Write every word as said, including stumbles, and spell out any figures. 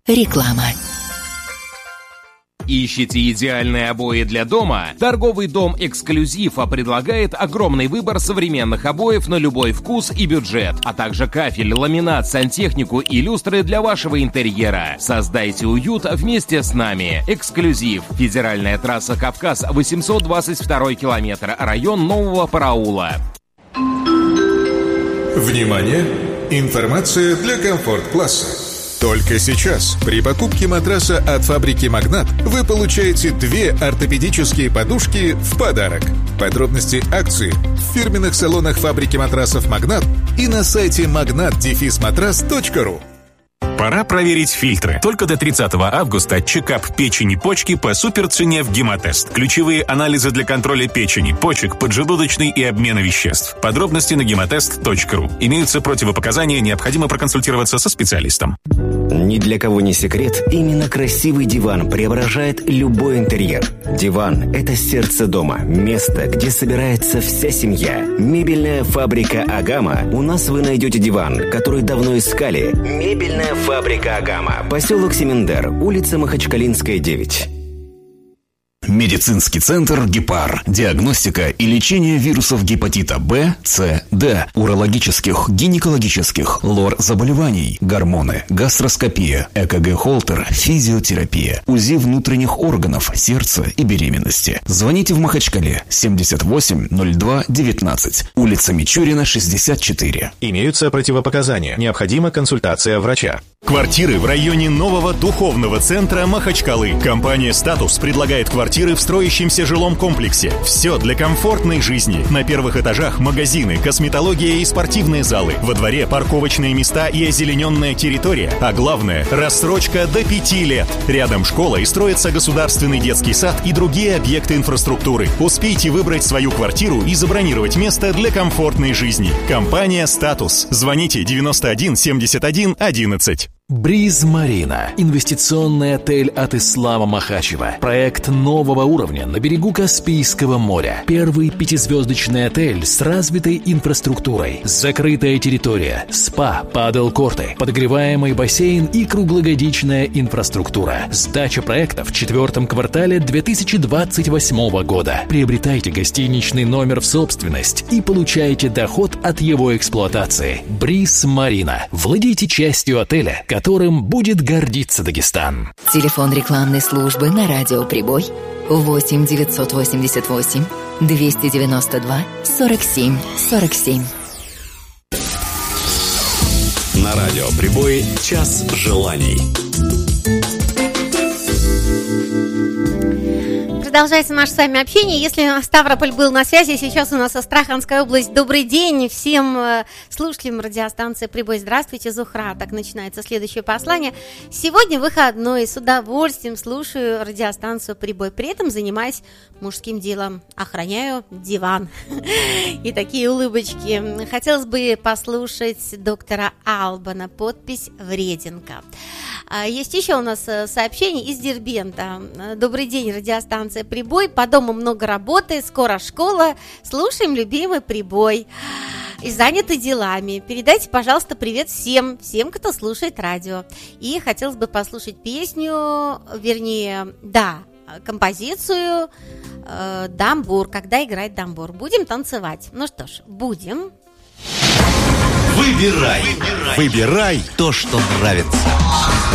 Реклама. Ищете идеальные обои для дома? Торговый дом «Эксклюзив» предлагает огромный выбор современных обоев на любой вкус и бюджет, а также кафель, ламинат, сантехнику и люстры для вашего интерьера. Создайте уют вместе с нами. «Эксклюзив». Федеральная трасса «Кавказ», восемьсот двадцать второй километр, район Нового Параула. Внимание! Информация для комфорт-класса. Только сейчас при покупке матраса от фабрики «Магнат» вы получаете две ортопедические подушки в подарок. Подробности акции в фирменных салонах фабрики матрасов «Магнат» и на сайте магнат дефис матрас точка ру. Пора проверить фильтры. Только до тридцатого августа чекап печени, почки по суперцене в Гемотест. Ключевые анализы для контроля печени, почек, поджелудочной и обмена веществ. Подробности на гемотест точка ру. Имеются противопоказания, необходимо проконсультироваться со специалистом. Ни для кого не секрет, именно красивый диван преображает любой интерьер. Диван – это сердце дома, место, где собирается вся семья. Мебельная фабрика «Агама». У нас вы найдете диван, который давно искали. Мебельная фабрика «Агама». Поселок Семендер, улица Махачкалинская, девять. Медицинский центр «Гепар». Диагностика и лечение вирусов гепатита Б, С, Д, урологических, гинекологических, лор-заболеваний, гормоны, гастроскопия, ЭКГ-холтер, физиотерапия, УЗИ внутренних органов, сердца и беременности. Звоните в Махачкале, семьдесят восемь ноль два девятнадцать, улица Мичурина, шестьдесят четыре. Имеются противопоказания. Необходима консультация врача. Квартиры в районе нового духовного центра Махачкалы. Компания «Статус» предлагает квартиры в строящемся жилом комплексе. Все для комфортной жизни. На первых этажах магазины, косметология и спортивные залы. Во дворе парковочные места и озелененная территория. А главное – рассрочка до пяти лет. Рядом школа и строится государственный детский сад и другие объекты инфраструктуры. Успейте выбрать свою квартиру и забронировать место для комфортной жизни. Компания «Статус». Звоните девяносто один семьдесят один одиннадцать. Бриз Марина. Инвестиционный отель от Ислама Махачева. Проект нового уровня на берегу Каспийского моря. Первый пятизвездочный отель с развитой инфраструктурой. Закрытая территория, спа, падл-корты, подогреваемый бассейн и круглогодичная инфраструктура. Сдача проекта в четвертом квартале две тысячи двадцать восьмого года. Приобретайте гостиничный номер в собственность и получайте доход от его эксплуатации. Бриз Марина. Владейте частью отеля, которым будет гордиться Дагестан. Телефон рекламной службы на радио «Прибой» восемь девятьсот восемьдесят восемь двести девяносто два сорок семь сорок семь. На радио «Прибой» час желаний. Продолжается наше с вами общение. Если Ставрополь был на связи, сейчас у нас Астраханская область. Добрый день всем слушателям радиостанции «Прибой». Здравствуйте, Зухра. Так начинается следующее послание. Сегодня выходной. С удовольствием слушаю радиостанцию «Прибой». При этом занимаюсь мужским делом. Охраняю диван. И такие улыбочки. Хотелось бы послушать доктора Албана. Подпись «Вреденко». Есть еще у нас сообщение из Дербента. Добрый день, радиостанция «Прибой». По дому много работы, скоро школа. Слушаем любимый «Прибой». И заняты делами. Передайте, пожалуйста, привет всем, всем, кто слушает радио. И хотелось бы послушать песню, вернее, да, композицию э, «Дамбур», когда играет дамбур. Будем танцевать. Ну что ж, будем. Выбирай. Выбирай. Выбирай то, что нравится.